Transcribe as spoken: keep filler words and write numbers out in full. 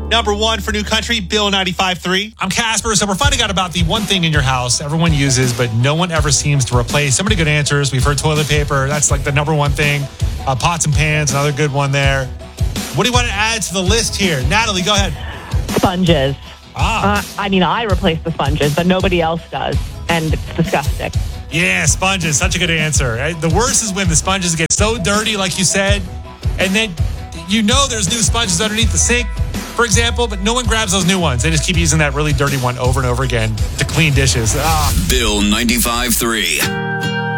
Number one for New Country, Bill ninety-five three. I'm Casper. So we're finding out about the one thing in your house everyone uses, but no one ever seems to replace. So many good answers. We've heard toilet paper. That's like the number one thing. Uh, pots and pans, another good one there. What do you want to add to the list here? Natalie, go ahead. Sponges. Ah. Uh, I mean, I replace the sponges, but nobody else does. And it's disgusting. Yeah, sponges. Such a good answer. Right? The worst is when the sponges get so dirty, like you said, and then you know there's new sponges underneath the sink, for example, but no one grabs those new ones. They just keep using that really dirty one over and over again to clean dishes. Ah. Bill ninety-five three.